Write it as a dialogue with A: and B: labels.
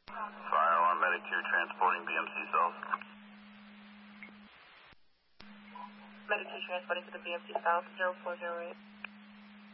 A: Fire alarm medic 2 transporting BMC South.
B: Medic 2 transporting to the BMC South 0408.